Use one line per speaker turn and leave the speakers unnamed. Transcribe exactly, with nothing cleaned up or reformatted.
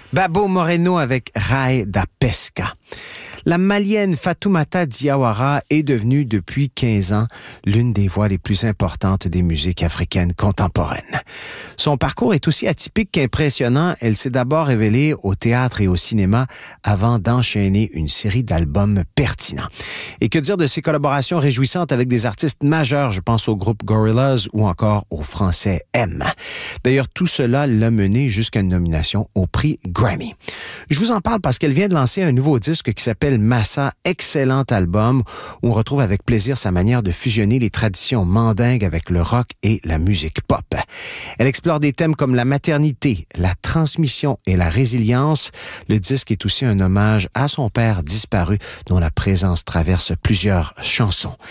Babo Moreno avec Rai da Pesca. La Malienne Fatoumata Diawara est devenue depuis quinze ans l'une des voix les plus importantes des musiques africaines contemporaines. Son parcours est aussi atypique qu'impressionnant. Elle s'est d'abord révélée au théâtre et au cinéma avant d'enchaîner une série d'albums pertinents. Et que dire de ses collaborations réjouissantes avec des artistes majeurs, je pense au groupe Gorillaz ou encore au français M. D'ailleurs, tout cela l'a mené jusqu'à une nomination au prix Grammy. Je vous en parle parce qu'elle vient de lancer un nouveau disque qui s'appelle Massa, excellent album où on retrouve avec plaisir sa manière de fusionner les traditions mandingues avec le rock et la musique pop. Elle explore des thèmes comme la maternité, la transmission et la résilience. Le disque est aussi un hommage à son père disparu dont la présence traverse plusieurs chansons.